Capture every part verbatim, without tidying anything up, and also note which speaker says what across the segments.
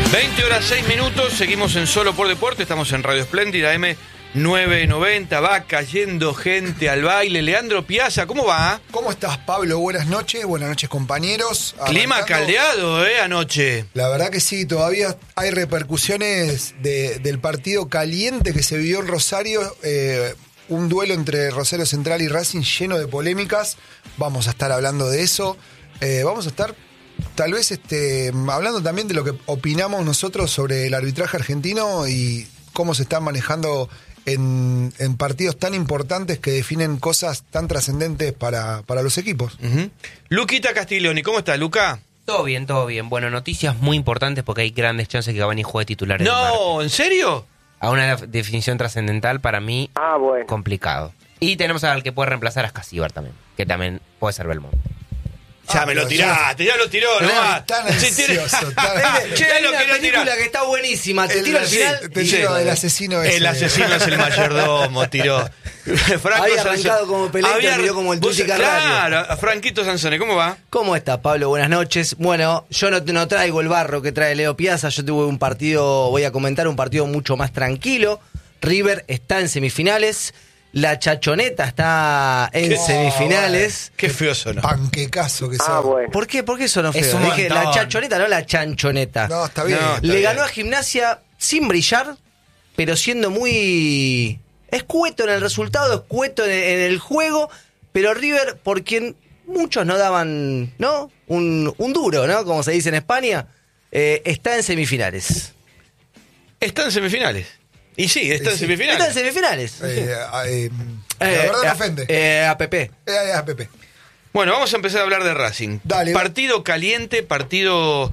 Speaker 1: veinte horas seis minutos, seguimos en Solo por Deporte, estamos en Radio Espléndida, M nueve noventa, va cayendo gente al baile. Leandro Piazza, ¿cómo va?
Speaker 2: ¿Cómo estás, Pablo? Buenas noches, buenas noches, compañeros.
Speaker 1: Clima
Speaker 2: Arrancando.
Speaker 1: caldeado, ¿eh? Anoche.
Speaker 2: La verdad que sí, todavía hay repercusiones de, del partido caliente que se vivió en Rosario, eh, un duelo entre Rosario Central y Racing lleno de polémicas. Vamos a estar hablando de eso, eh, vamos a estar... Tal vez este, hablando también de lo que opinamos nosotros sobre el arbitraje argentino y cómo se están manejando en, en partidos tan importantes que definen cosas tan trascendentes para, para los equipos.
Speaker 1: Uh-huh. Luquita Castiglioni, ¿cómo está, Luca?
Speaker 3: Todo bien, todo bien. Bueno, noticias muy importantes porque hay grandes chances que Cavani juegue titular.
Speaker 1: No, ¿en serio?
Speaker 3: A una definición trascendental para mí,
Speaker 4: ah, bueno.
Speaker 3: complicado. Y tenemos al que puede reemplazar a Scasíbar también, que también puede ser Belmont.
Speaker 1: Ya
Speaker 2: Ah,
Speaker 1: me lo
Speaker 2: pero
Speaker 1: tiraste, ya lo tiró,
Speaker 2: No,
Speaker 1: nomás.
Speaker 2: tan
Speaker 1: Sí, tiene-
Speaker 2: ansioso, tan-
Speaker 1: Che,
Speaker 5: Hay
Speaker 1: lo
Speaker 5: una
Speaker 1: quería
Speaker 5: película
Speaker 1: tirar.
Speaker 5: que está buenísima. Te
Speaker 2: El-
Speaker 5: tiro al
Speaker 2: sí,
Speaker 5: final.
Speaker 2: te
Speaker 5: y-
Speaker 2: tiro del asesino ese.
Speaker 1: El asesino es el mayordomo, tiró. Franco
Speaker 5: Había
Speaker 1: Sansone-
Speaker 5: arrancado como Pelé y
Speaker 1: Había-
Speaker 5: terminó como el
Speaker 1: vos-
Speaker 5: Tutti Carvalho.
Speaker 1: Claro, Franquito Sansone, ¿cómo va?
Speaker 5: ¿Cómo está, Pablo? Buenas noches. Bueno, yo no, no traigo el barro que trae Leo Piazza. Yo tuve un partido, voy a comentar, un partido mucho más tranquilo. River está en semifinales. La Chachoneta está en
Speaker 1: ¿Qué?
Speaker 5: semifinales.
Speaker 1: Qué feo sonó.
Speaker 2: Panquecazo que
Speaker 4: Ah,
Speaker 2: son.
Speaker 4: bueno.
Speaker 5: ¿Por qué? ¿Por qué eso no
Speaker 3: Es
Speaker 5: feo?
Speaker 3: un
Speaker 5: Dije
Speaker 3: montón.
Speaker 5: la Chachoneta, no la Chanchoneta.
Speaker 2: No, está bien.
Speaker 1: No, está
Speaker 5: Le
Speaker 1: bien.
Speaker 5: ganó a Gimnasia sin brillar, pero siendo muy escueto en el resultado, escueto en, en el juego, pero River, por quien muchos no daban, ¿no? Un, un duro, ¿no? Como se dice en España, eh, está en semifinales.
Speaker 1: Está en semifinales. Y sí, está en
Speaker 2: Sí.
Speaker 1: semifinales.
Speaker 5: Está en semifinales.
Speaker 2: Eh, eh, la
Speaker 5: Eh,
Speaker 2: verdad
Speaker 5: eh,
Speaker 2: me ofende.
Speaker 5: Eh, A P P.
Speaker 2: Eh, eh, eh, Pepe.
Speaker 1: Bueno, vamos a empezar a hablar de Racing.
Speaker 2: Dale.
Speaker 1: Partido caliente, partido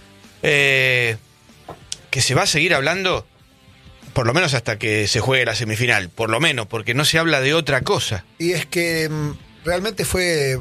Speaker 1: eh, que se va a seguir hablando, por lo menos hasta que se juegue la semifinal, por lo menos, porque no se habla de otra cosa.
Speaker 2: Y es que mm, realmente fue...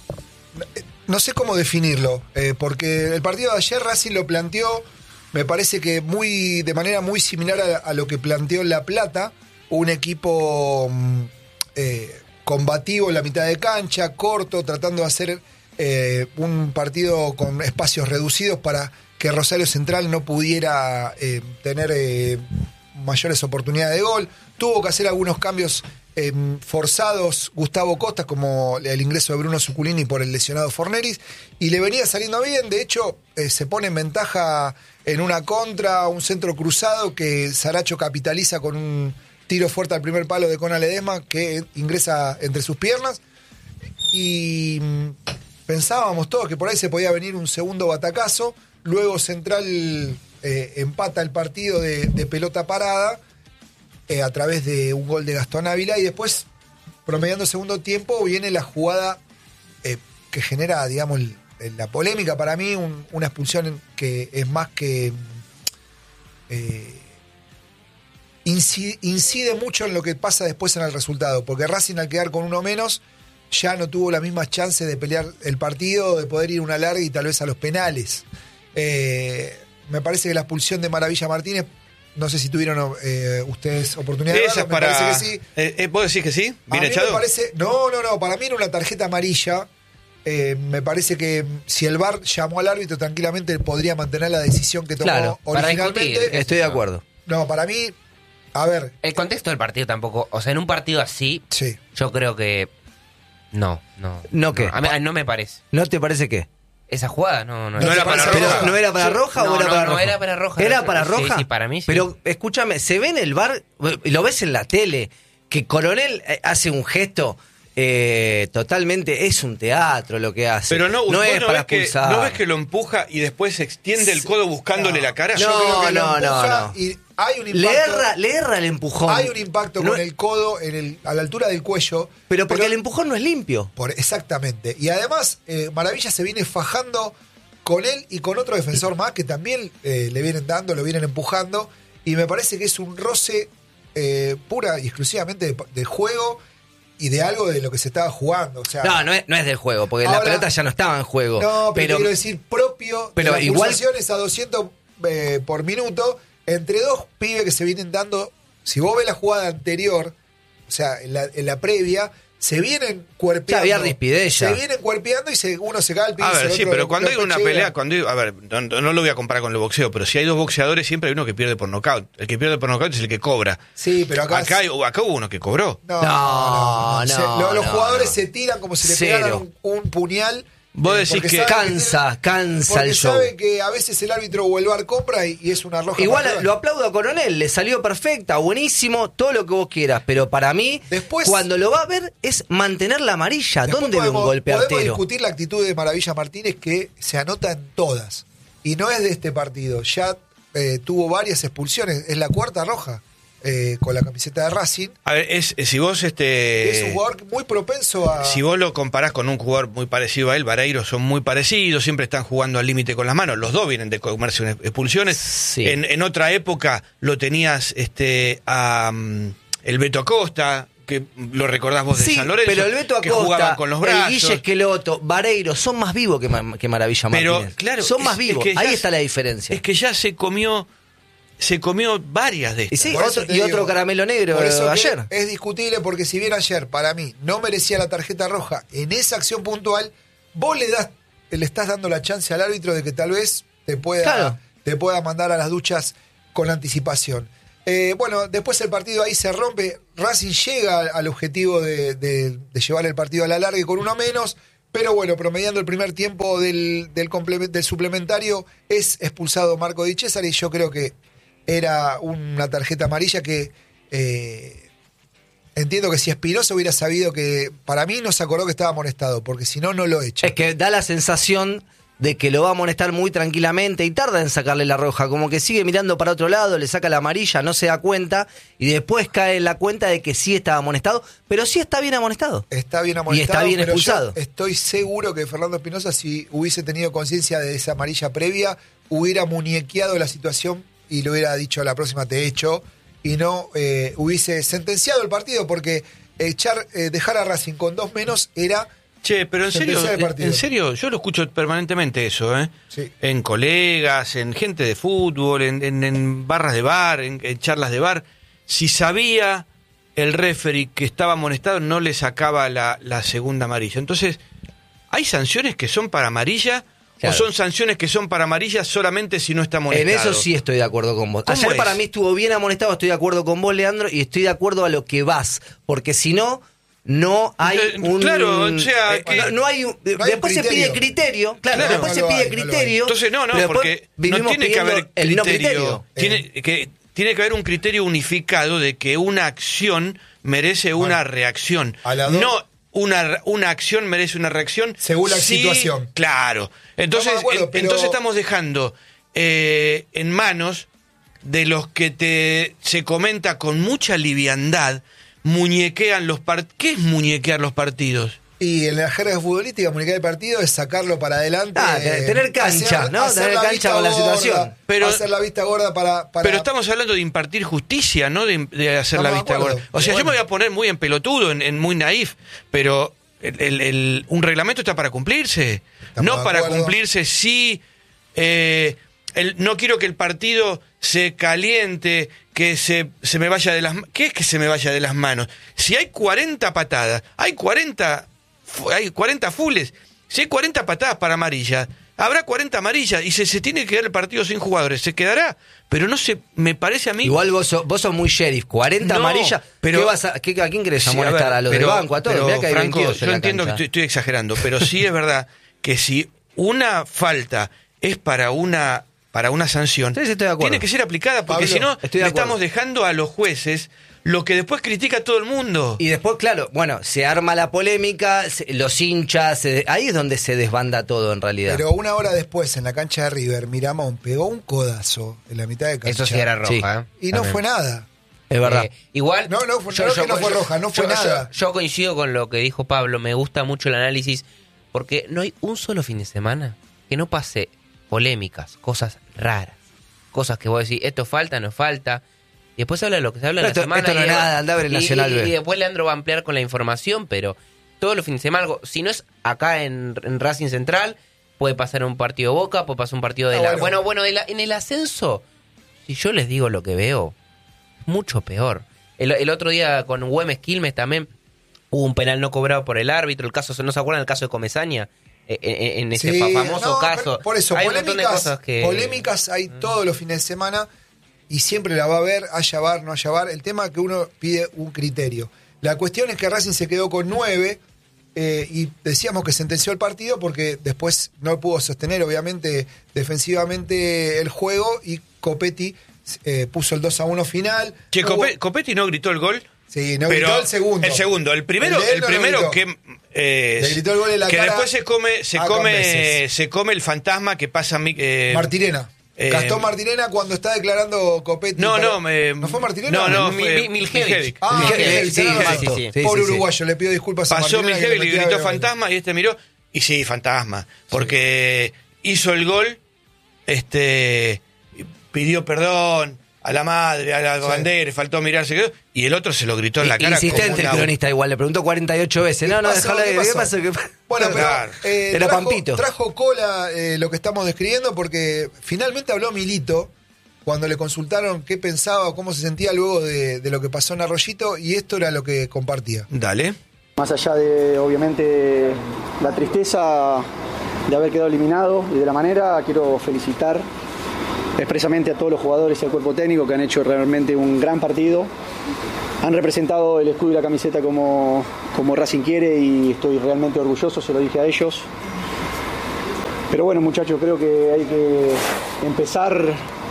Speaker 2: No sé cómo definirlo, eh, porque el partido de ayer Racing lo planteó, me parece que muy de manera muy similar a, a lo que planteó La Plata, un equipo mm, eh, combativo en la mitad de cancha, corto, tratando de hacer eh, un partido con espacios reducidos para que Rosario Central no pudiera eh, tener eh, mayores oportunidades de gol. Tuvo que hacer algunos cambios eh, forzados Gustavo Costa, como el ingreso de Bruno Zuculini por el lesionado Forneris, y le venía saliendo bien. De hecho, eh, se pone en ventaja en una contra, un centro cruzado que Saracho capitaliza con un tiro fuerte al primer palo de Cona Ledesma que ingresa entre sus piernas. Y mm, pensábamos todos que por ahí se podía venir un segundo batacazo. Luego Central eh, empata el partido de, de pelota parada eh, a través de un gol de Gastón Ávila, y después, promediando segundo tiempo, viene la jugada eh, que genera, digamos, el- la polémica para mí, un- una expulsión que es más que... eh, incide, incide mucho en lo que pasa después en el resultado, porque Racing, al quedar con uno menos, ya no tuvo las mismas chances de pelear el partido, de poder ir a una larga y tal vez a los penales. Eh, me parece que la expulsión de Maravilla Martínez, no sé si tuvieron eh, ustedes oportunidad de
Speaker 1: Esa
Speaker 2: verlo,
Speaker 1: es
Speaker 2: me
Speaker 1: para...
Speaker 2: parece que sí.
Speaker 1: Eh, eh, ¿Vos decís que sí?
Speaker 2: A
Speaker 1: ¿Bien
Speaker 2: mí
Speaker 1: echado?
Speaker 2: me parece, no, no, no, para mí era una tarjeta amarilla. Eh, me parece que si el V A R llamó al árbitro, tranquilamente podría mantener la decisión que tomó
Speaker 5: Claro,
Speaker 3: para
Speaker 2: originalmente.
Speaker 3: discutir.
Speaker 5: Estoy de acuerdo.
Speaker 2: No, para mí, a ver,
Speaker 3: El contexto del partido tampoco, o sea, en un partido así,
Speaker 2: sí.
Speaker 3: yo creo que no, no.
Speaker 5: ¿No qué?
Speaker 3: a mí- no me parece.
Speaker 5: ¿No te parece qué?
Speaker 3: Esa jugada no, no,
Speaker 1: No era para
Speaker 5: Pero,
Speaker 1: roja.
Speaker 5: ¿no era para
Speaker 3: Sí.
Speaker 5: roja
Speaker 3: No,
Speaker 5: o era
Speaker 3: no,
Speaker 5: para
Speaker 3: no
Speaker 5: roja?
Speaker 3: era para roja.
Speaker 5: ¿Era
Speaker 3: Sí,
Speaker 5: para
Speaker 3: sí,
Speaker 5: roja?
Speaker 3: sí, para mí sí.
Speaker 5: Pero escúchame, se ve en el bar, lo ves en la tele, que Coronel eh, hace un gesto eh, totalmente, es un teatro lo que hace.
Speaker 1: Pero no, vos
Speaker 5: es
Speaker 1: no,
Speaker 5: para
Speaker 1: ves que,
Speaker 5: expulsar.
Speaker 1: ¿no ves que lo empuja y después se extiende el codo buscándole
Speaker 2: No.
Speaker 1: la cara?
Speaker 2: Yo
Speaker 5: No,
Speaker 2: creo que lo
Speaker 5: no, no,
Speaker 2: empuja
Speaker 5: no.
Speaker 2: y hay un impacto.
Speaker 5: Le erra, le erra el empujón.
Speaker 2: Hay un impacto
Speaker 5: No-
Speaker 2: con el codo en el, a la altura del cuello.
Speaker 5: Pero porque el empujón no es limpio.
Speaker 2: Por, exactamente. Y además, eh, Maravilla se viene fajando con él y con otro defensor más que también eh, le vienen dando, lo vienen empujando. Y me parece que es un roce eh, pura y exclusivamente de, de juego y de algo de lo que se estaba jugando. O sea,
Speaker 5: No, no es, no es del juego, porque la
Speaker 2: Ahora-
Speaker 5: pelota ya no estaba en juego.
Speaker 2: no, pero,
Speaker 5: pero
Speaker 2: quiero decir propio
Speaker 5: pero
Speaker 2: de las
Speaker 5: igual-
Speaker 2: pulsaciones a doscientos eh, por minuto entre dos pibes que se vienen dando. Si vos ves la jugada anterior, o sea, en la, en la previa, se vienen cuerpeando.
Speaker 5: Ya había rispidez ya.
Speaker 2: Se vienen cuerpeando y se, uno se cae al piso.
Speaker 1: A ver,
Speaker 2: el
Speaker 1: sí,
Speaker 2: otro
Speaker 1: pero
Speaker 2: lo-
Speaker 1: cuando
Speaker 2: lo
Speaker 1: hay una
Speaker 2: pechea.
Speaker 1: pelea, cuando hay- a ver, no, no lo voy a comparar con el boxeo, pero si hay dos boxeadores, siempre hay uno que pierde por nocaut. El que pierde por nocaut es el que cobra.
Speaker 2: Sí, pero acá...
Speaker 1: Acá, hay- acá hubo uno que cobró.
Speaker 2: No,
Speaker 5: No,
Speaker 2: no,
Speaker 5: no,
Speaker 2: Se- lo- los
Speaker 5: no,
Speaker 2: jugadores
Speaker 5: no.
Speaker 2: se tiran como si le
Speaker 5: Cero.
Speaker 2: pegaran un, un puñal.
Speaker 1: Vos
Speaker 2: eh,
Speaker 1: decís
Speaker 2: porque
Speaker 1: que-
Speaker 2: saben
Speaker 5: Cansa,
Speaker 2: tiene-
Speaker 5: cansa
Speaker 2: porque
Speaker 5: el show.
Speaker 2: sabe que a veces el árbitro o el V A R compra y, y es una roja.
Speaker 5: Igual
Speaker 2: marcada.
Speaker 5: lo aplaudo a Coronel, le salió perfecta, buenísimo, todo lo que vos quieras, pero para mí,
Speaker 2: Después-
Speaker 5: cuando lo va a ver es mantener la amarilla.
Speaker 2: Después
Speaker 5: ¿Dónde ve un
Speaker 2: podemos-
Speaker 5: golpe
Speaker 2: Podemos
Speaker 5: artero?
Speaker 2: discutir la actitud de Maravilla Martínez que se anota en todas. Y no es de este partido. Ya eh, tuvo varias expulsiones. Es la cuarta roja eh, con la camiseta de Racing.
Speaker 1: A ver, es, si vos este
Speaker 2: es un jugador muy propenso a...
Speaker 1: si vos lo comparás con un jugador muy parecido a él, Vareiro, son muy parecidos, siempre están jugando al límite con las manos. Los dos vienen de comerse unas expulsiones.
Speaker 5: Sí.
Speaker 1: En, en otra época lo tenías este a um, el Beto Acosta, que lo recordás vos de
Speaker 5: Sí,
Speaker 1: San Lorenzo,
Speaker 5: pero el Beto
Speaker 1: que jugaba
Speaker 5: Acosta,
Speaker 1: con los
Speaker 5: el
Speaker 1: brazos.
Speaker 5: Guille Esqueloto, Vareiro, son más vivos que, Ma- que Maravilla
Speaker 1: Pero,
Speaker 5: Martínez.
Speaker 1: claro,
Speaker 5: son
Speaker 1: es-
Speaker 5: más
Speaker 1: es
Speaker 5: vivos,
Speaker 1: que ya
Speaker 5: ahí
Speaker 1: es-
Speaker 5: está la diferencia.
Speaker 1: Es que ya se comió se comió varias de
Speaker 5: y
Speaker 1: estas.
Speaker 5: sí,
Speaker 2: Por eso
Speaker 5: otro,
Speaker 2: te
Speaker 5: y
Speaker 2: digo,
Speaker 5: otro caramelo negro
Speaker 2: por eso que
Speaker 5: ayer.
Speaker 2: es discutible porque si bien ayer para mí no merecía la tarjeta roja en esa acción puntual, vos le das le estás dando la chance al árbitro de que tal vez te pueda
Speaker 5: Claro.
Speaker 2: te pueda mandar a las duchas con anticipación. Eh, bueno, después el partido ahí se rompe, Racing llega al, al objetivo de, de- de llevar el partido a la larga y con uno menos, pero bueno, promediando el primer tiempo del, del, complemen- del suplementario es expulsado Marco Di Cesare y yo creo que era una tarjeta amarilla que eh, entiendo que si Espinosa hubiera sabido que para mí no se acordó que estaba amonestado, porque si no, no lo echa.
Speaker 5: Es que da la sensación de que lo va a amonestar muy tranquilamente y tarda en sacarle la roja, como que sigue mirando para otro lado, le saca la amarilla, no se da cuenta y después cae en la cuenta de que sí estaba amonestado, pero sí está bien amonestado.
Speaker 2: Está bien amonestado.
Speaker 5: Y está bien
Speaker 2: pero
Speaker 5: expulsado.
Speaker 2: yo estoy seguro que Fernando Espinosa, si hubiese tenido conciencia de esa amarilla previa, hubiera muñequeado la situación y le hubiera dicho a la próxima te echo y no eh, hubiese sentenciado el partido, porque echar, eh, dejar a Racing con dos menos era...
Speaker 1: Che, pero en serio,
Speaker 2: Sentenciar el
Speaker 1: en,
Speaker 2: partido.
Speaker 1: en serio, yo lo escucho permanentemente eso, ¿eh?
Speaker 2: Sí.
Speaker 1: En colegas, en gente de fútbol, en, en- en barras de bar, en, en charlas de bar. Si sabía el referee que estaba amonestado, no le sacaba la, la segunda amarilla. Entonces, ¿hay sanciones que son para amarilla?
Speaker 5: Claro.
Speaker 1: ¿O son sanciones que son para amarilla solamente si no está
Speaker 5: En
Speaker 1: amonestado?
Speaker 5: eso sí estoy de acuerdo con vos.
Speaker 1: ¿Cómo
Speaker 5: Ayer
Speaker 1: es?
Speaker 5: para mí estuvo bien amonestado, estoy de acuerdo con vos, Leandro, y estoy de acuerdo a lo que vas, porque si no, no hay
Speaker 1: Eh,
Speaker 5: un...
Speaker 1: claro, o sea,
Speaker 5: eh,
Speaker 1: que-
Speaker 5: no, no hay un-
Speaker 2: hay
Speaker 5: después
Speaker 2: un
Speaker 5: se pide
Speaker 2: criterio.
Speaker 5: criterio, claro,
Speaker 1: Claro,
Speaker 5: después
Speaker 2: no
Speaker 5: se
Speaker 2: lo
Speaker 5: pide
Speaker 2: hay, no lo hay.
Speaker 5: criterio.
Speaker 1: Entonces, no, no,
Speaker 5: pero después
Speaker 1: porque no
Speaker 5: vivimos
Speaker 1: tiene que
Speaker 5: pidiendo
Speaker 1: haber
Speaker 5: el no
Speaker 1: criterio.
Speaker 5: criterio.
Speaker 1: Tiene, que, tiene que haber un criterio unificado de que una acción merece una
Speaker 2: Bueno,
Speaker 1: reacción.
Speaker 2: a la do-
Speaker 1: No una, una acción merece una reacción.
Speaker 2: Según la
Speaker 1: sí,
Speaker 2: situación.
Speaker 1: Claro. Entonces,
Speaker 2: Estamos de acuerdo,
Speaker 1: en-
Speaker 2: pero-
Speaker 1: entonces estamos dejando eh, en manos de los que te se comenta con mucha liviandad, muñequean los partidos. ¿Qué es muñequear los partidos?
Speaker 2: Y en la jerga futbolística, comunicar el partido es sacarlo para adelante.
Speaker 5: Ah,
Speaker 2: eh,
Speaker 5: tener cancha, ¿no? Tener
Speaker 2: la
Speaker 5: cancha
Speaker 2: vista
Speaker 5: con la
Speaker 2: gorda,
Speaker 5: situación.
Speaker 1: Pero-
Speaker 2: hacer la vista gorda para... para-
Speaker 1: Pero estamos hablando de impartir justicia, no de, de hacer
Speaker 2: Estamos
Speaker 1: la
Speaker 2: de
Speaker 1: vista
Speaker 2: acuerdo.
Speaker 1: gorda. O sea,
Speaker 2: Pero
Speaker 1: yo me
Speaker 2: bueno.
Speaker 1: voy a poner muy en pelotudo, en, en muy naif, pero el, el- el- un reglamento está para cumplirse.
Speaker 2: Estamos
Speaker 1: no
Speaker 2: de
Speaker 1: para
Speaker 2: acuerdo.
Speaker 1: cumplirse si... eh, el- no quiero que el partido se caliente, que se, se me vaya de las manos. ¿Qué es que se me vaya de las manos? Si hay cuarenta patadas, hay cuarenta, fu- hay cuarenta fules, si hay cuarenta patadas para amarilla, habrá cuarenta amarillas y si se tiene que quedar el partido sin jugadores, se quedará. Pero no se, me parece a mí...
Speaker 5: Igual vos sos, vos sos muy sheriff, cuarenta
Speaker 1: No,
Speaker 5: amarillas,
Speaker 1: pero-
Speaker 5: ¿qué vas a, qué- ¿a quién querés
Speaker 1: Sí,
Speaker 5: amonestar?
Speaker 1: ver,
Speaker 5: ¿A, los
Speaker 1: pero-
Speaker 5: del banco? ¿A todos?
Speaker 1: pero,
Speaker 5: Mirá que hay
Speaker 1: Franco,
Speaker 5: veintidós en
Speaker 1: yo
Speaker 5: la
Speaker 1: entiendo que
Speaker 5: cancha.
Speaker 1: estoy, estoy exagerando, pero sí es verdad que si una falta es para una para una sanción,
Speaker 5: Sí, sí, estoy de acuerdo.
Speaker 1: tiene que ser aplicada, porque
Speaker 2: Pablo,
Speaker 1: si no,
Speaker 5: estoy de
Speaker 1: le
Speaker 5: acuerdo.
Speaker 1: estamos dejando a los jueces lo que después critica todo el mundo.
Speaker 5: Y después, claro, bueno, se arma la polémica, se- los hinchas, se- ahí es donde se desbanda todo en realidad.
Speaker 2: Pero una hora después, en la cancha de River, Miramón pegó un codazo en la mitad de cancha.
Speaker 3: Eso sí era roja,
Speaker 5: Sí.
Speaker 3: ¿eh?
Speaker 2: Y no
Speaker 3: También.
Speaker 2: fue nada.
Speaker 5: es verdad.
Speaker 3: Eh, igual.
Speaker 2: No, no, fue- no, que no fue roja, no fue
Speaker 3: yo-
Speaker 2: nada.
Speaker 3: Yo, yo coincido con lo que dijo Pablo, me gusta mucho el análisis, porque no hay un solo fin de semana que no pase polémicas, cosas raras, cosas que vos decís, esto falta, no falta. Y después habla de lo que se habla en
Speaker 5: Esto-
Speaker 3: la semana.
Speaker 5: esto no
Speaker 3: y
Speaker 5: es
Speaker 3: de-
Speaker 5: nada, andá a ver el
Speaker 3: y-
Speaker 5: Nacional
Speaker 3: y-
Speaker 5: B.
Speaker 3: Y después Leandro va a ampliar con la información, pero todos los fines de semana, algo, si no es acá en, en Racing Central, puede pasar un partido Boca, puede pasar un partido de
Speaker 2: Ah,
Speaker 3: la...
Speaker 2: bueno.
Speaker 3: Bueno, bueno, de la- en el ascenso, si yo les digo lo que veo, mucho peor. El, el otro día con Güemes Quilmes también, Hubo un penal no cobrado por el árbitro, el caso, ¿no se acuerdan del caso de Comesaña? En, en, en ese
Speaker 2: Sí,
Speaker 3: famoso
Speaker 2: no,
Speaker 3: caso.
Speaker 2: por eso,
Speaker 3: hay un montón de
Speaker 2: polémicas,
Speaker 3: cosas que...
Speaker 2: polémicas hay todos los fines de semana y siempre la va a haber, haya V A R, no haya V A R. El tema es que uno pide un criterio. La cuestión es que Racing se quedó con nueve eh, y decíamos que sentenció el partido porque después no pudo sostener, obviamente, defensivamente el juego y Copetti eh, puso el dos a uno final.
Speaker 1: Che,
Speaker 2: Hubo-
Speaker 1: Cope- Copetti no gritó el gol.
Speaker 2: Sí, no
Speaker 1: pero
Speaker 2: gritó el segundo.
Speaker 1: El segundo. El primero,
Speaker 2: El de él
Speaker 1: el
Speaker 2: no lo
Speaker 1: primero
Speaker 2: gritó.
Speaker 1: que. eh,
Speaker 2: Le gritó el gol en la
Speaker 1: que
Speaker 2: cara
Speaker 1: después se come, se
Speaker 2: a
Speaker 1: come,
Speaker 2: Cambeses.
Speaker 1: se come el fantasma que pasa a mí. eh,
Speaker 2: Martirena.
Speaker 1: eh,
Speaker 2: Gastón Martirena cuando está declarando Copetti.
Speaker 1: No,
Speaker 2: para-
Speaker 1: no, me-
Speaker 2: ¿No fue Martirena?
Speaker 1: No, no,
Speaker 3: Mi-
Speaker 1: fue
Speaker 3: Mi- Miljevic.
Speaker 2: Ah,
Speaker 3: Miljevic,
Speaker 2: Miljevic,
Speaker 3: sí,
Speaker 2: tenés
Speaker 3: sí,
Speaker 2: razón.
Speaker 3: sí, sí.
Speaker 5: Sí,
Speaker 2: Pobre
Speaker 5: sí, sí.
Speaker 2: uruguayo, le pido disculpas a
Speaker 1: Pasó
Speaker 2: Martirena. que
Speaker 1: Miljevic
Speaker 2: le
Speaker 1: y
Speaker 2: metía
Speaker 1: gritó
Speaker 2: de
Speaker 1: fantasma y este miró. Y sí, fantasma. Porque hizo el gol, este pidió perdón a la madre, a la
Speaker 2: Sí.
Speaker 1: bandera, faltó mirarse quedó, y el otro se lo gritó en la cara.
Speaker 5: Insistente
Speaker 1: como
Speaker 5: el
Speaker 1: una-
Speaker 5: cronista igual, le preguntó cuarenta y ocho veces.
Speaker 2: ¿Qué
Speaker 5: No, no,
Speaker 2: pasó?
Speaker 5: déjalo
Speaker 2: ¿Qué
Speaker 5: de...
Speaker 2: pasó?
Speaker 5: ¿Qué pasó? ¿Qué pasó?
Speaker 2: Bueno, pero
Speaker 1: Claro.
Speaker 2: eh,
Speaker 5: Era
Speaker 2: trajo,
Speaker 5: Pampito.
Speaker 2: trajo cola eh, lo que estamos describiendo porque finalmente habló Milito cuando le consultaron qué pensaba o cómo se sentía luego de, de lo que pasó en Arroyito y esto era lo que compartía.
Speaker 1: Dale.
Speaker 4: Más allá de, obviamente, la tristeza de haber quedado eliminado y de la manera, quiero felicitar expresamente a todos los jugadores y al cuerpo técnico que han hecho realmente un gran partido. Han representado el escudo y la camiseta como, como Racing quiere y estoy realmente orgulloso, se lo dije a ellos. Pero bueno, muchachos, creo que hay que empezar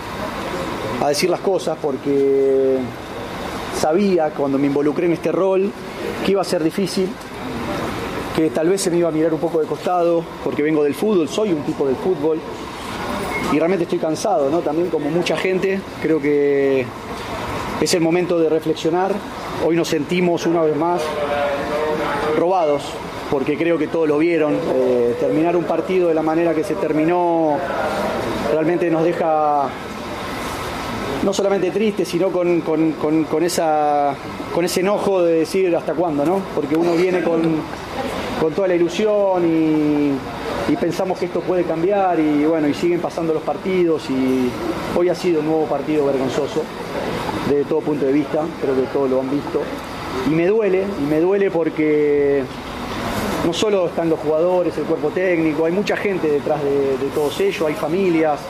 Speaker 4: a decir las cosas porque sabía cuando me involucré en este rol que iba a ser difícil, que tal vez se me iba a mirar un poco de costado porque vengo del fútbol, soy un tipo del fútbol y realmente estoy cansado, ¿no? También como mucha gente, creo que es el momento de reflexionar. Hoy nos sentimos una vez más robados porque creo que todos lo vieron. Eh, terminar un partido de la manera que se terminó realmente nos deja no solamente triste, sino con, con, con, con, esa, con ese enojo de decir hasta cuándo, ¿no? Porque uno viene con, con toda la ilusión y, y pensamos que esto puede cambiar y bueno, y siguen pasando los partidos y hoy ha sido un nuevo partido vergonzoso desde todo punto de vista, creo que todos lo han visto. Y me duele, y me duele porque no solo están los jugadores, el cuerpo técnico, hay mucha gente detrás de, de todos ellos, hay familias.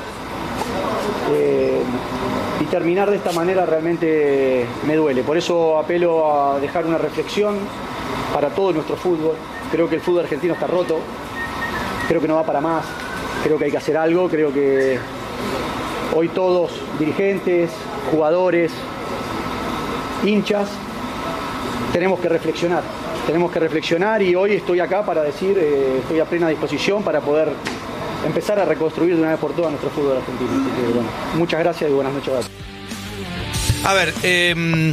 Speaker 4: Eh, y terminar de esta manera realmente me duele. Por eso apelo a dejar una reflexión para todo nuestro fútbol. Creo que el fútbol argentino está roto, creo que no va para más, creo que hay que hacer algo, creo que hoy todos, dirigentes, jugadores, hinchas, tenemos que reflexionar. Tenemos que reflexionar y hoy estoy acá para decir, eh, estoy a plena disposición para poder empezar a reconstruir de una vez por todas nuestro fútbol argentino. Así que, bueno, muchas gracias y buenas noches a todos.
Speaker 1: A ver, eh,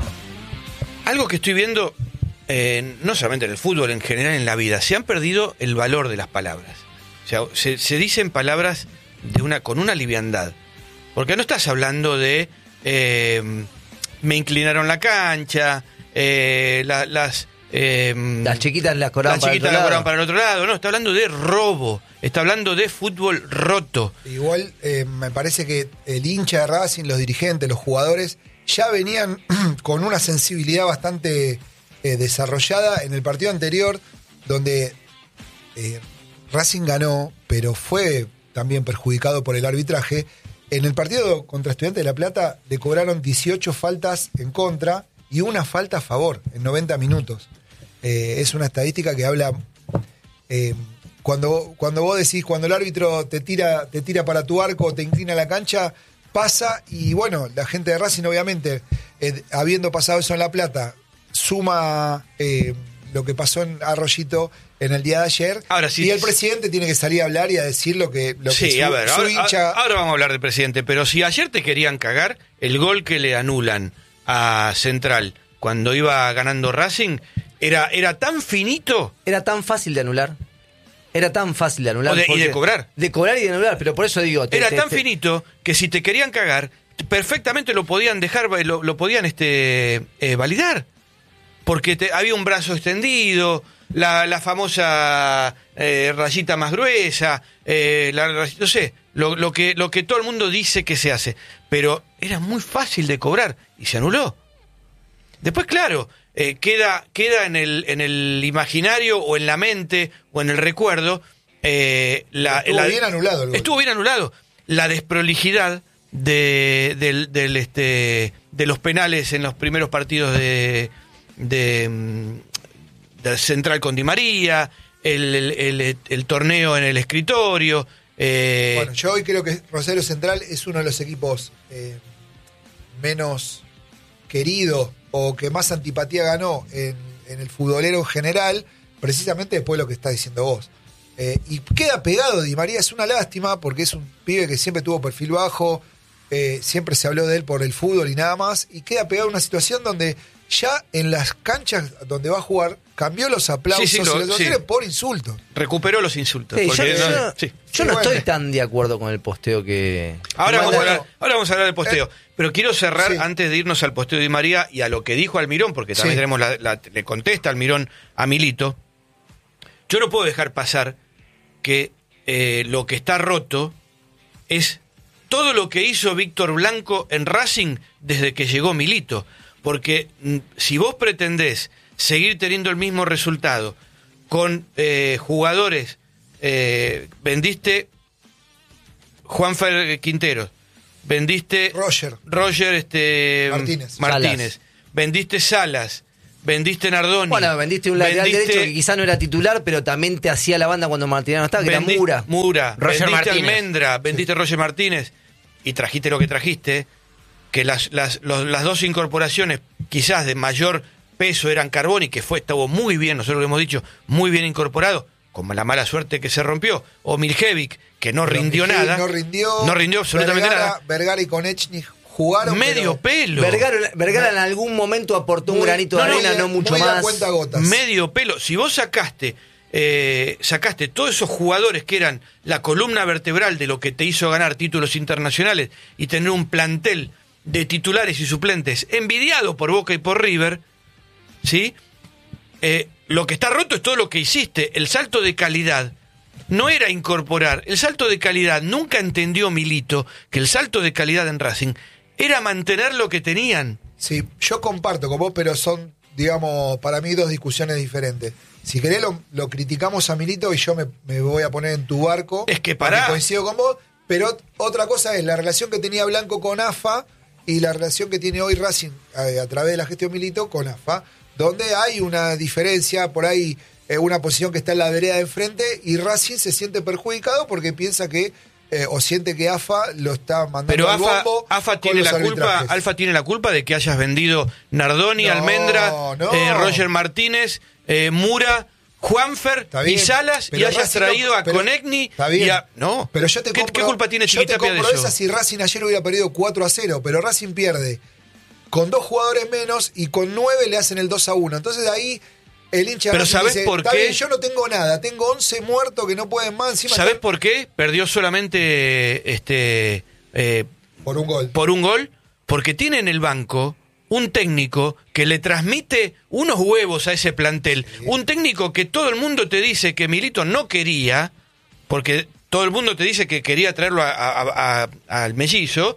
Speaker 1: algo que estoy viendo, eh, no solamente en el fútbol, en general en la vida, se han perdido el valor de las palabras. O sea, se, se dicen palabras de una con una liviandad. Porque no estás hablando de eh, me inclinaron la cancha, eh, la- las... eh,
Speaker 5: Las chiquitas las cobraban
Speaker 1: las
Speaker 5: para el
Speaker 1: chiquitas
Speaker 5: otro
Speaker 1: la
Speaker 5: lado.
Speaker 1: cobraban para el otro lado. No, está hablando de robo. Está hablando de fútbol roto.
Speaker 2: Igual eh, me parece que el hincha de Racing, los dirigentes, los jugadores, ya venían con una sensibilidad bastante eh, desarrollada en el partido anterior, donde eh, Racing ganó, pero fue también perjudicado por el arbitraje. En el partido contra Estudiantes de La Plata le cobraron dieciocho faltas en contra y una falta a favor en noventa minutos. Eh, es una estadística que habla... eh, Cuando, cuando vos decís, cuando el árbitro te tira, te tira para tu arco, te inclina la cancha, pasa y bueno, la gente de Racing obviamente, eh, habiendo pasado eso en La Plata, suma eh, lo que pasó en Arroyito en el día de ayer.
Speaker 1: Ahora sí,
Speaker 2: y el
Speaker 1: sí.
Speaker 2: presidente tiene que salir a hablar y a decir lo que, lo que
Speaker 1: Sí,
Speaker 2: su,
Speaker 1: a ver,
Speaker 2: su
Speaker 1: ahora,
Speaker 2: hincha...
Speaker 1: ahora vamos a hablar del presidente, pero si ayer te querían cagar, el gol que le anulan a Central cuando iba ganando Racing, era, era tan finito.
Speaker 5: Era tan fácil de anular. Era tan fácil de anular.
Speaker 1: O de- y
Speaker 5: porque-
Speaker 1: de cobrar.
Speaker 5: De cobrar y de anular, pero por eso digo... te-
Speaker 1: Era
Speaker 5: te-
Speaker 1: tan
Speaker 5: te-
Speaker 1: finito que si te querían cagar, perfectamente lo podían dejar, lo, lo podían este eh, validar. Porque te- había un brazo extendido, la, la famosa eh, rayita más gruesa, eh, la, ray- no sé, lo, lo, que, lo que todo el mundo dice que se hace. Pero era muy fácil de cobrar y se anuló. Después, claro, eh, queda, queda en el, en el imaginario o en la mente o en el recuerdo. Eh, la,
Speaker 2: estuvo
Speaker 1: la,
Speaker 2: bien anulado el gol.
Speaker 1: Estuvo bien anulado. La desprolijidad de, del, del, este, de los penales en los primeros partidos de, de, de Central con Di María, el, el, el, el torneo en el escritorio. Eh,
Speaker 2: bueno, yo hoy creo que Rosario Central es uno de los equipos eh, menos querido o que más antipatía ganó en, en el futbolero en general, precisamente después de lo que está diciendo vos. Eh, y queda pegado Di María, es una lástima porque es un pibe que siempre tuvo perfil bajo, eh, siempre se habló de él por el fútbol y nada más, y queda pegado en una situación donde ya en las canchas donde va a jugar cambió los aplausos
Speaker 1: Sí, sí,
Speaker 2: y
Speaker 1: lo-
Speaker 2: los
Speaker 1: sí.
Speaker 2: ovaciones por insultos.
Speaker 1: recuperó los insultos.
Speaker 5: Sí, yo,
Speaker 1: porque
Speaker 5: yo
Speaker 1: no-
Speaker 5: no,
Speaker 1: sí.
Speaker 5: yo no
Speaker 2: Sí,
Speaker 5: estoy
Speaker 2: bueno.
Speaker 5: tan de acuerdo con el posteo que...
Speaker 1: Ahora
Speaker 2: Bueno,
Speaker 1: vamos, a hablar, ahora vamos a hablar del posteo.
Speaker 2: Eh,
Speaker 1: pero quiero cerrar,
Speaker 2: sí.
Speaker 1: antes de irnos al posteo de Di María y a lo que dijo Almirón, porque también
Speaker 2: Sí.
Speaker 1: tenemos la, la- le contesta Almirón a Milito. Yo no puedo dejar pasar que eh, lo que está roto es todo lo que hizo Víctor Blanco en Racing desde que llegó Milito. Porque mm, si vos pretendés seguir teniendo el mismo resultado con eh, jugadores, eh, vendiste Juanfer Quintero, vendiste
Speaker 2: Roger.
Speaker 1: Roger este,
Speaker 2: Martínez.
Speaker 1: Martínez,
Speaker 5: Salas.
Speaker 1: vendiste Salas, vendiste Nardoni.
Speaker 5: Bueno, vendiste un lateral
Speaker 1: vendiste-
Speaker 5: derecho que quizás no era titular, pero también te hacía la banda cuando Martínez no estaba, que
Speaker 1: Vendi-
Speaker 5: era Mura.
Speaker 1: Mura,
Speaker 3: Roger
Speaker 1: vendiste
Speaker 3: Martínez.
Speaker 1: Almendra, vendiste Roger Martínez y trajiste lo que trajiste, que las, las, los- las dos incorporaciones quizás de mayor peso eran Carboni, que fue, estuvo muy bien, nosotros lo hemos dicho, muy bien incorporado, con la mala suerte que se rompió, o Miljevic, que no
Speaker 2: Pero
Speaker 1: rindió
Speaker 2: Miguel
Speaker 1: nada.
Speaker 2: No rindió.
Speaker 1: No rindió absolutamente
Speaker 2: Vergara,
Speaker 1: nada.
Speaker 2: Vergara y Konechny jugaron.
Speaker 1: Medio
Speaker 2: pero
Speaker 1: pelo.
Speaker 5: Vergara, Vergara en algún momento aportó un
Speaker 2: muy-
Speaker 5: granito de
Speaker 1: no, no,
Speaker 5: arena,
Speaker 2: muy-
Speaker 5: no mucho
Speaker 2: muy a
Speaker 5: más.
Speaker 2: cuentagotas.
Speaker 1: Medio pelo. Si vos sacaste, eh, sacaste todos esos jugadores que eran la columna vertebral de lo que te hizo ganar títulos internacionales y tener un plantel de titulares y suplentes envidiado por Boca y por River, ¿sí? Eh, lo que está roto es todo lo que hiciste. El salto de calidad no era incorporar. El salto de calidad, nunca entendió Milito que el salto de calidad en Racing era mantener lo que tenían.
Speaker 2: Sí, yo comparto con vos, pero son, digamos, para mí dos discusiones diferentes. Si querés lo, lo criticamos a Milito y yo me, me voy a poner en tu barco.
Speaker 1: Es que
Speaker 2: porque
Speaker 1: pará.
Speaker 2: coincido con vos, pero ot- otra cosa es la relación que tenía Blanco con A F A y la relación que tiene hoy Racing eh, a través de la gestión Milito con A F A, donde hay una diferencia, por ahí eh, una posición que está en la vereda de enfrente y Racing se siente perjudicado porque piensa que eh, o siente que A F A lo está mandando
Speaker 1: Pero
Speaker 2: al
Speaker 1: AFA,
Speaker 2: bombo
Speaker 1: AFA
Speaker 2: con
Speaker 1: tiene
Speaker 2: los
Speaker 1: la culpa,
Speaker 2: arbitrajes.
Speaker 1: Alfa tiene la culpa de que hayas vendido Nardoni,
Speaker 2: No,
Speaker 1: Almendra,
Speaker 2: no.
Speaker 1: eh, Roger Martínez, eh, Mura, Juanfer
Speaker 2: Está
Speaker 1: y
Speaker 2: bien,
Speaker 1: Salas
Speaker 2: pero
Speaker 1: y hayas
Speaker 2: Racing
Speaker 1: traído
Speaker 2: no-
Speaker 1: a
Speaker 2: pero-
Speaker 1: Conegni
Speaker 2: está bien,
Speaker 1: y a... No,
Speaker 2: pero yo te
Speaker 1: ¿Qué,
Speaker 2: compro-
Speaker 1: qué culpa tiene
Speaker 2: yo te
Speaker 1: Chiquitapia de
Speaker 2: compro
Speaker 1: eso?
Speaker 2: esa si Racing ayer hubiera perdido cuatro a cero, pero Racing pierde con dos jugadores menos y con nueve le hacen el dos a uno. Entonces ahí el hincha de
Speaker 1: Pero
Speaker 2: Racing
Speaker 1: ¿sabés
Speaker 2: dice,
Speaker 1: por
Speaker 2: "Está
Speaker 1: qué?
Speaker 2: bien, yo no tengo nada, tengo once muertos que no pueden más encima
Speaker 1: ¿Sabés
Speaker 2: están
Speaker 1: por qué? Perdió solamente este eh,
Speaker 2: por un gol".
Speaker 1: por un gol, porque tiene en el banco un técnico que le transmite unos huevos a ese plantel, un técnico que todo el mundo te dice que Milito no quería, porque todo el mundo te dice que quería traerlo a- a- a- al mellizo,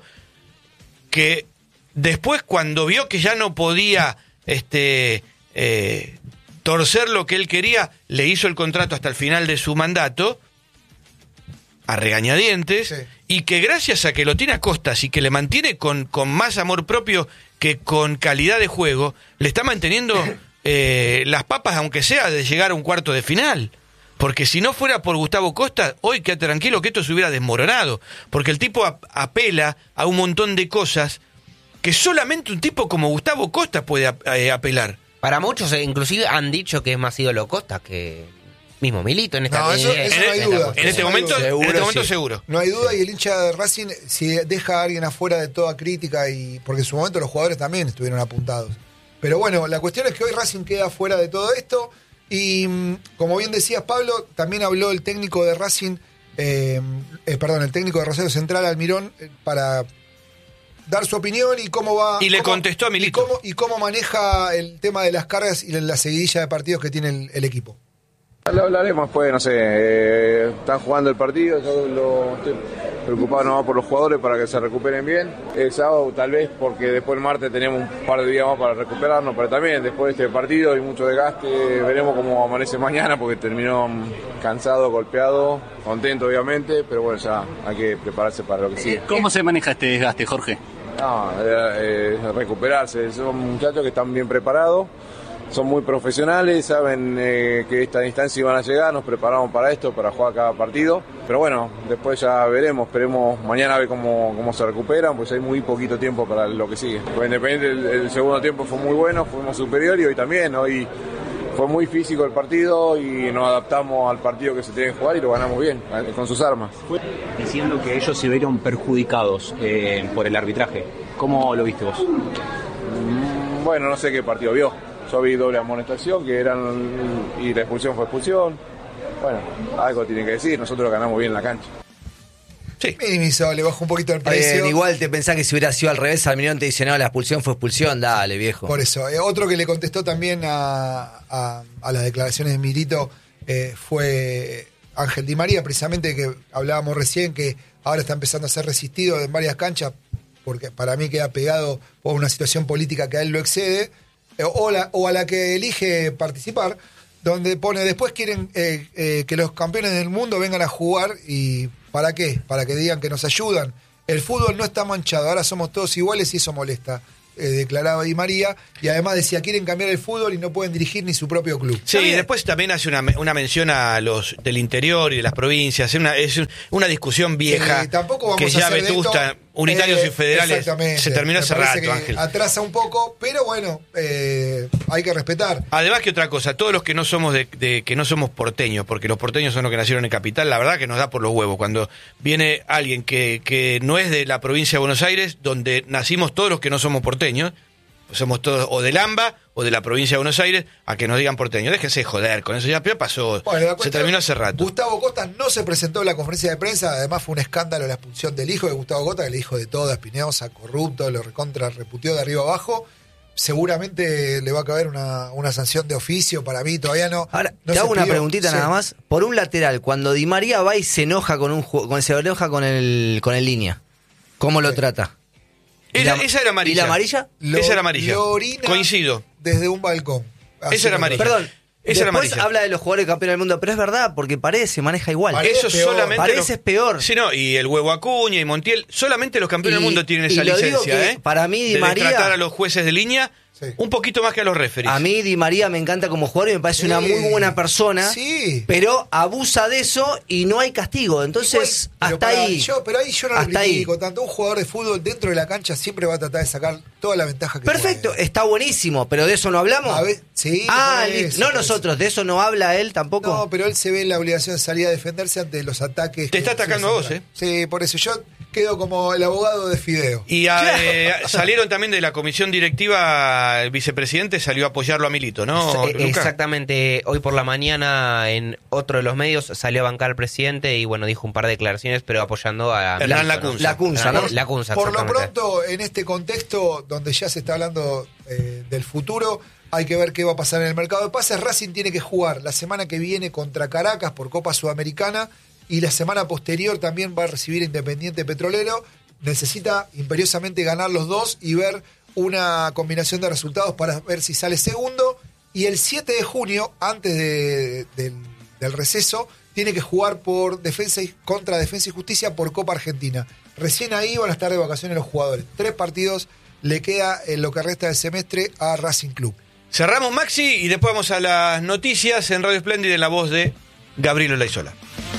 Speaker 1: que después cuando vio que ya no podía este eh, torcer lo que él quería, le hizo el contrato hasta el final de su mandato, a regañadientes,
Speaker 2: Sí.
Speaker 1: y que gracias a que lo tiene a costas y que le mantiene con, con más amor propio que con calidad de juego, le está manteniendo eh, las papas, aunque sea de llegar a un cuarto de final. Porque si no fuera por Gustavo Costa, hoy quédate tranquilo que esto se hubiera desmoronado. Porque el tipo ap- apela a un montón de cosas que solamente un tipo como Gustavo Costa puede ap- eh, apelar.
Speaker 3: Para muchos, eh, inclusive, han dicho que es más ídolo Costa que mismo Milito en esta
Speaker 2: No, eso-
Speaker 3: en-
Speaker 2: eso
Speaker 1: En,
Speaker 2: no hay
Speaker 1: en-
Speaker 2: duda.
Speaker 1: en
Speaker 2: Eso
Speaker 1: este
Speaker 2: no hay
Speaker 1: momento,
Speaker 2: duda.
Speaker 1: en este
Speaker 5: Seguro,
Speaker 1: momento
Speaker 5: sí.
Speaker 1: seguro.
Speaker 2: No hay duda, y el hincha de Racing, si deja a alguien afuera de toda crítica, y porque en su momento los jugadores también estuvieron apuntados. Pero bueno, la cuestión es que hoy Racing queda fuera de todo esto. Y mm, como bien decías, Pablo, también habló el técnico de Racing, eh, eh, perdón, el técnico de Rosario Central, Almirón, eh, para dar su opinión y cómo va.
Speaker 1: Y le
Speaker 2: cómo-
Speaker 1: contestó a Milito.
Speaker 2: Y cómo, y cómo maneja el tema de las cargas y la seguidilla de partidos que tiene el, el equipo.
Speaker 6: Lo hablaremos pues, no sé, eh, están jugando el partido, yo lo estoy preocupado nomás por los jugadores para que se recuperen bien. El sábado tal vez porque después el martes tenemos un par de días más para recuperarnos, pero también después de este partido hay mucho desgaste, veremos cómo amanece mañana porque terminó cansado, golpeado, contento obviamente, pero bueno, ya hay que prepararse para lo que sigue.
Speaker 7: ¿Cómo se maneja este desgaste, Jorge?
Speaker 6: No, eh, eh, recuperarse, son muchachos que están bien preparados. Son muy profesionales, saben eh, que esta instancia iban a llegar, nos preparamos para esto, para jugar cada partido. Pero bueno, después ya veremos, esperemos mañana a ver cómo, cómo se recuperan, pues hay muy poquito tiempo para lo que sigue. Pues Independiente el, el segundo tiempo fue muy bueno, fuimos superior y hoy también, hoy fue muy físico el partido y nos adaptamos al partido que se tiene que jugar y lo ganamos bien, con sus armas.
Speaker 7: Diciendo que ellos se vieron perjudicados eh, por el arbitraje, ¿cómo lo viste vos?
Speaker 6: Mm, bueno, no sé qué partido vio. Yo vi doble amonestación, que eran y la expulsión fue expulsión. Bueno, algo tiene que decir, nosotros ganamos bien en la cancha.
Speaker 2: Sí. Minimizó, le bajó un poquito el precio.
Speaker 5: Bien, igual te pensás que si hubiera sido al revés, Almirón te dice, no, la expulsión fue expulsión, dale, viejo.
Speaker 2: Por eso. Eh, otro que le contestó también a, a, a las declaraciones de Milito eh, fue Ángel Di María, precisamente que hablábamos recién, que ahora está empezando a ser resistido en varias canchas, porque para mí queda pegado por una situación política que a él lo excede. O, la, o a la que elige participar, donde pone, después quieren eh, eh, que los campeones del mundo vengan a jugar, y ¿para qué? Para que digan que nos ayudan. El fútbol no está manchado, ahora somos todos iguales y eso molesta, eh, declaraba Di María, y además decía, quieren cambiar el fútbol y no pueden dirigir ni su propio club.
Speaker 1: Sí, y después también hace una, una mención a los del interior y de las provincias, es una, es una discusión vieja,
Speaker 2: sí, tampoco vamos
Speaker 1: que
Speaker 2: a
Speaker 1: ya
Speaker 2: hacer
Speaker 1: Vetusta,
Speaker 2: esto,
Speaker 1: unitarios
Speaker 2: eh,
Speaker 1: y federales,
Speaker 2: exactamente.
Speaker 1: se terminó hace
Speaker 2: Me parece
Speaker 1: rato,
Speaker 2: que
Speaker 1: Ángel.
Speaker 2: atrasa un poco, pero bueno, eh, hay que respetar.
Speaker 1: Además que otra cosa, todos los que no somos de, de que no somos porteños, porque los porteños son los que nacieron en capital, la verdad que nos da por los huevos cuando viene alguien que, que no es de la provincia de Buenos Aires, donde nacimos todos los que no somos porteños, somos todos o del AMBA o de la provincia de Buenos Aires, a que nos digan porteños. Déjense de joder, con eso ya pasó,
Speaker 2: bueno,
Speaker 1: se terminó hace rato.
Speaker 2: Gustavo Costas no se presentó en la conferencia de prensa, además fue un escándalo la expulsión del hijo de Gustavo Costas, que le dijo de todo a Espinosa, corrupto, lo recontra reputió de arriba abajo. Seguramente le va a caber una, una sanción de oficio, para mí todavía no.
Speaker 5: Ahora,
Speaker 2: no
Speaker 5: te hago una
Speaker 2: pidió.
Speaker 5: preguntita
Speaker 2: Sí.
Speaker 5: nada más. Por un lateral, cuando Di María va y se enoja con un ju- con se enoja con el con el línea, ¿cómo lo
Speaker 2: Sí.
Speaker 5: trata?
Speaker 1: Era-
Speaker 5: la-
Speaker 1: esa era amarilla.
Speaker 5: ¿Y la amarilla?
Speaker 2: Lo-
Speaker 1: Esa era amarilla.
Speaker 2: lo orina
Speaker 1: Coincido.
Speaker 2: desde un balcón. Así
Speaker 1: Esa era
Speaker 2: lo
Speaker 1: amarilla.
Speaker 2: trata.
Speaker 5: Perdón.
Speaker 1: Esa era
Speaker 5: Después
Speaker 1: amarilla.
Speaker 5: habla de los jugadores campeones del mundo, pero es verdad, porque Paredes se maneja igual.
Speaker 2: Paredes
Speaker 1: Eso
Speaker 2: es peor.
Speaker 1: solamente
Speaker 5: Paredes
Speaker 1: los-
Speaker 5: es peor.
Speaker 1: Sí, no, y el Huevo Acuña y Montiel, solamente los campeones
Speaker 5: Y-
Speaker 1: del mundo tienen
Speaker 5: y
Speaker 1: esa
Speaker 5: lo digo
Speaker 1: licencia,
Speaker 5: que
Speaker 1: ¿eh?
Speaker 5: para mí Di
Speaker 1: de
Speaker 5: María-
Speaker 1: tratar a los jueces de línea
Speaker 2: Sí.
Speaker 1: un poquito más que a los referees.
Speaker 5: A mí Di María me encanta como jugador y me parece
Speaker 2: Sí.
Speaker 5: una muy buena persona,
Speaker 2: Sí.
Speaker 5: pero abusa de eso y no hay castigo. Entonces,
Speaker 2: Igual, pero
Speaker 5: hasta
Speaker 2: pará,
Speaker 5: ahí.
Speaker 2: yo- pero ahí yo no lo
Speaker 5: hasta ahí.
Speaker 2: critico tanto. Un jugador de fútbol dentro de la cancha siempre va a tratar de sacar toda la ventaja que
Speaker 5: Perfecto,
Speaker 2: puede.
Speaker 5: está buenísimo, pero de eso no hablamos.
Speaker 2: A ver, sí,
Speaker 5: ah,
Speaker 2: por
Speaker 5: listo.
Speaker 2: eso,
Speaker 5: no
Speaker 2: por
Speaker 5: nosotros, de eso no habla él tampoco.
Speaker 2: No, pero él se ve en la obligación de salir a defenderse ante los ataques.
Speaker 1: Te
Speaker 2: que
Speaker 1: está atacando
Speaker 2: se
Speaker 1: a vos,
Speaker 2: centran.
Speaker 1: ¿eh?
Speaker 2: Sí, por eso yo quedo como el abogado de Fideo.
Speaker 1: Y a- eh, salieron también de la comisión directiva, el vicepresidente salió a apoyarlo a Milito, ¿no,
Speaker 3: Eh,
Speaker 1: Luca?
Speaker 3: Exactamente, hoy por la mañana en otro de los medios salió a bancar al presidente y bueno, dijo un par de declaraciones, pero apoyando a
Speaker 1: Hernán
Speaker 3: Milito, ¿no?
Speaker 1: Lacunza.
Speaker 5: Lacunza, ¿no?
Speaker 3: Lacunza,
Speaker 2: Por lo
Speaker 3: exactamente.
Speaker 2: pronto, en este contexto donde ya se está hablando eh, del futuro, hay que ver qué va a pasar en el mercado de pases. Racing tiene que jugar la semana que viene contra Caracas por Copa Sudamericana y la semana posterior también va a recibir Independiente Petrolero. Necesita imperiosamente ganar los dos y ver una combinación de resultados para ver si sale segundo. Y el siete de junio, antes de- del, del receso, tiene que jugar por defensa y, contra Defensa y Justicia por Copa Argentina. Recién ahí van a estar de vacaciones los jugadores. Tres partidos le queda en lo que resta del semestre a Racing Club.
Speaker 1: Cerramos, Maxi, y después vamos a las noticias en Radio Espléndida en la voz de Gabriel Olaizola.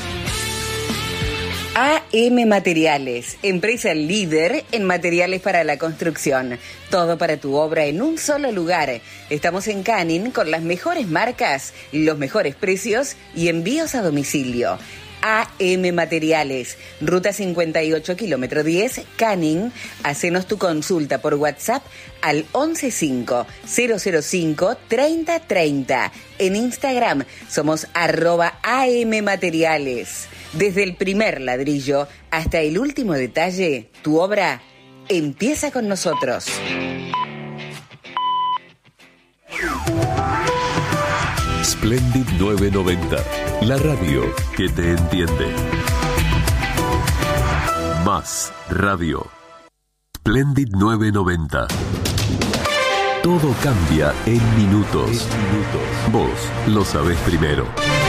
Speaker 8: A M Materiales, empresa líder en materiales para la construcción. Todo para tu obra en un solo lugar. Estamos en Canning con las mejores marcas, los mejores precios y envíos a domicilio. A M Materiales, Ruta cincuenta y ocho, kilómetro diez, Canning. Hacenos tu consulta por WhatsApp al once cinco cero cero cinco treinta treinta. En Instagram somos arroba A M Materiales. Desde el primer ladrillo hasta el último detalle, tu obra empieza con nosotros.
Speaker 9: Splendid novecientos noventa, la radio que te entiende. Más radio. Splendid novecientos noventa. Todo cambia en minutos. Vos lo sabés primero.